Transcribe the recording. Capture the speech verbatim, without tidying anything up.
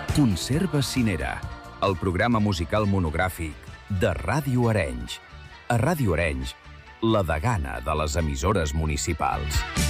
Conserva Cinera, el programa musical monogràfic de Ràdio Arenys. A Ràdio Arenys, la degana de les emissores municipals.